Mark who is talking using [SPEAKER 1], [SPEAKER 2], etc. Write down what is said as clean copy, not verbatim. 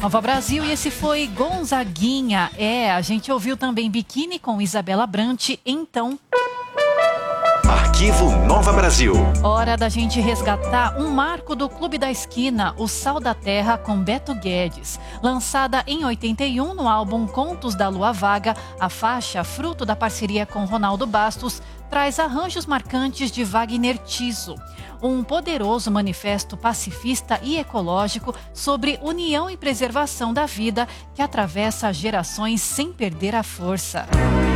[SPEAKER 1] Nova Brasil, e esse foi Gonzaguinha. A gente ouviu também Biquíni com Isabela Brant, então...
[SPEAKER 2] Arquivo Nova Brasil.
[SPEAKER 1] Hora da gente resgatar um marco do Clube da Esquina, o Sal da Terra com Beto Guedes. Lançada em 81 no álbum Contos da Lua Vaga, a faixa, fruto da parceria com Ronaldo Bastos, traz arranjos marcantes de Wagner Tiso. Um poderoso manifesto pacifista e ecológico sobre união e preservação da vida que atravessa gerações sem perder a força.